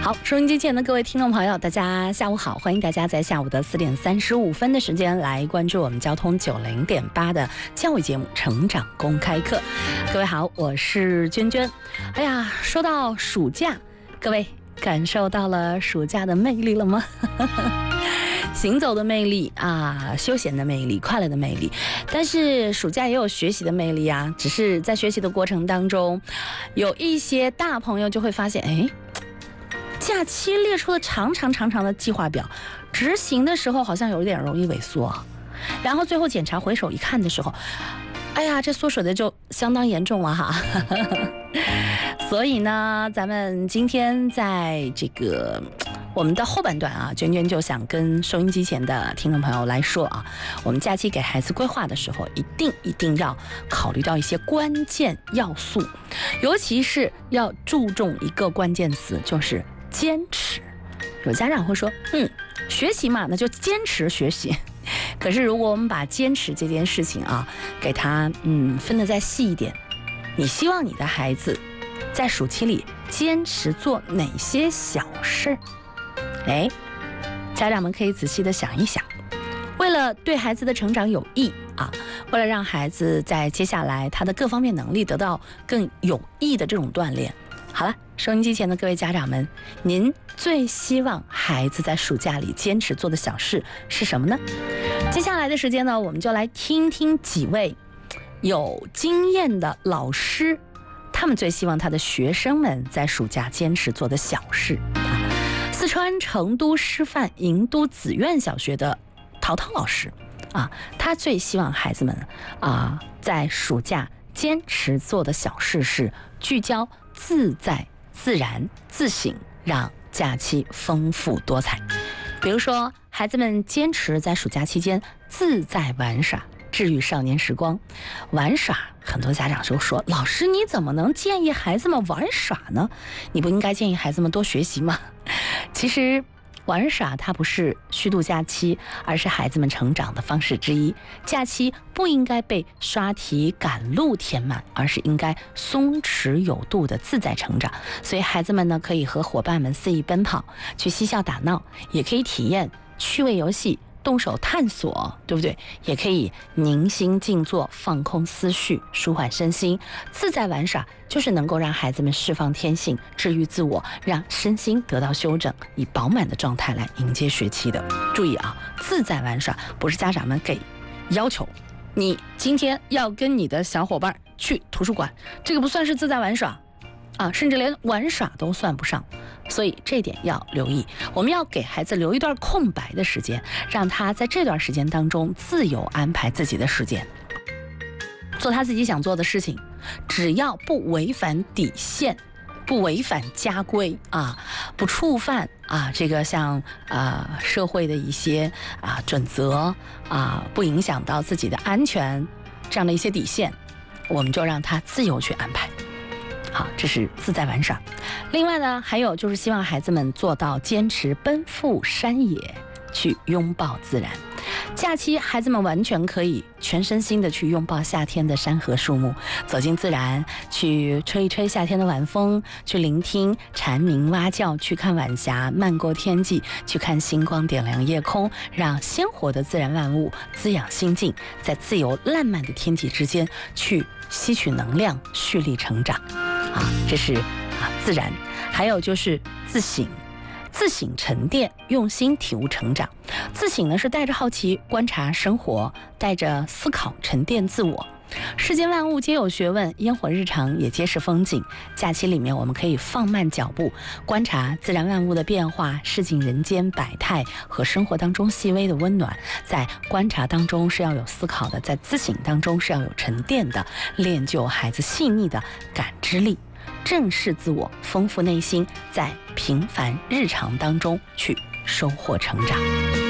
好，收音机前的各位听众朋友，大家下午好，欢迎大家在下午的4点35分的时间来关注我们交通90.8的教育节目《成长公开课》。各位好，我是娟娟。哎呀，说到暑假，各位感受到了暑假的魅力了吗？行走的魅力啊，休闲的魅力，快乐的魅力。但是暑假也有学习的魅力啊，只是在学习的过程当中，有一些大朋友就会发现，哎，假期列出了长长的计划表，执行的时候好像有点容易萎缩，然后最后检查回首一看的时候，哎呀，这缩水的就相当严重了哈。所以呢，咱们今天在这个我们的后半段啊，娟娟就想跟收音机前的听众朋友来说啊，我们假期给孩子规划的时候，一定要考虑到一些关键要素，尤其是要注重一个关键词，就是坚持。有家长会说，学习嘛，那就坚持学习。可是如果我们把坚持这件事情啊，给它分得再细一点，你希望你的孩子在暑期里坚持做哪些小事？哎，家长们可以仔细的想一想，为了对孩子的成长有益啊，为了让孩子在接下来他的各方面能力得到更有益的这种锻炼。好了，收音机前的各位家长们，您最希望孩子在暑假里坚持做的小事是什么呢？接下来的时间呢，我们就来听听几位有经验的老师，他们最希望他的学生们在暑假坚持做的小事。四川成都师范营都紫苑小学的陶陶老师啊，他最希望孩子们啊在暑假坚持做的小事是聚焦自在、自然、自省，让假期丰富多彩。比如说，孩子们坚持在暑假期间自在玩耍，治愈少年时光。玩耍，很多家长就说，老师你怎么能建议孩子们玩耍呢？你不应该建议孩子们多学习吗？其实玩耍它不是虚度假期，而是孩子们成长的方式之一。假期不应该被刷题赶路填满，而是应该松弛有度的自在成长。所以孩子们呢，可以和伙伴们肆意奔跑，去嬉笑打闹，也可以体验趣味游戏，动手探索，对不对？也可以宁心静坐，放空思绪，舒缓身心。自在玩耍就是能够让孩子们释放天性，治愈自我，让身心得到休整，以饱满的状态来迎接学期的。注意啊，自在玩耍不是家长们给要求，你今天要跟你的小伙伴去图书馆，这个不算是自在玩耍啊，甚至连玩耍都算不上。所以这点要留意，我们要给孩子留一段空白的时间，让他在这段时间当中自由安排自己的时间，做他自己想做的事情，只要不违反底线，不违反家规啊，不触犯啊这个像社会的一些准则啊，不影响到自己的安全这样的一些底线，我们就让他自由去安排。好，这是自在玩耍。另外呢，还有就是希望孩子们做到坚持奔赴山野，去拥抱自然。假期孩子们完全可以全身心的去拥抱夏天的山河树木，走进自然，去吹一吹夏天的晚风，去聆听蝉鸣蛙叫，去看晚霞漫过天际，去看星光点亮夜空，让鲜活的自然万物滋养心境，在自由烂漫的天地之间去吸取能量，蓄力成长。这是自然。还有就是自省，自省沉淀，用心体悟成长。自省呢是带着好奇观察生活，带着思考沉淀自我。世间万物皆有学问，烟火日常也皆是风景。假期里面我们可以放慢脚步，观察自然万物的变化，视尽人间百态和生活当中细微的温暖。在观察当中是要有思考的，在自省当中是要有沉淀的，练就孩子细腻的感知力，正视自我，丰富内心，在平凡日常当中去收获成长。